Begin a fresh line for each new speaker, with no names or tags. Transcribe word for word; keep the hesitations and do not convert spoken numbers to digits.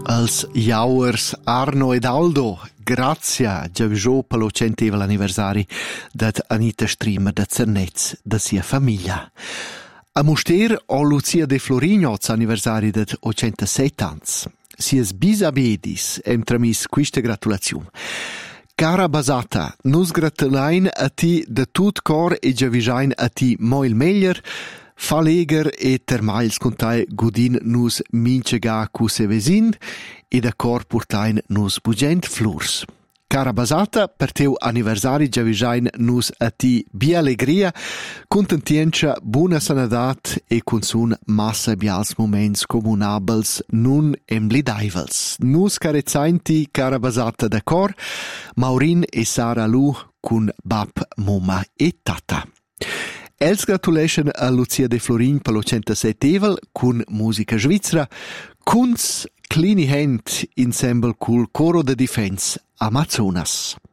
als jauers Arno ed Aldo, grazie già per lo centesimo anniversari dat Anita Streamer da Zernez da sia famiglia. A Muster o Lucia de Florigno anniversari dat ocentasette ans. Sies bisabedis em tramis quista gratulazione. Cara Basata, nus gratulain a ti de tut cor e giavisain a ti moil meglier, fa leger e termails contai gudin nus mincega cu se vesin e da cor purtain nus bugent flurs. Cara Basata, per teu anniversari giavisain nus a ti bi allegria, contentiencia, buona sanadat e consun massa bials moments comunabels nun emblidaivels. Nus carezzain ti, cara Basata, da cor, Maurin e Sara Lu cun bab, mumma e tata. Els gratulation a Lucia de Florin per lo centosettevel cun musica svizzera, Kunz Clini Hand ensemble cul coro de defense Amazonas.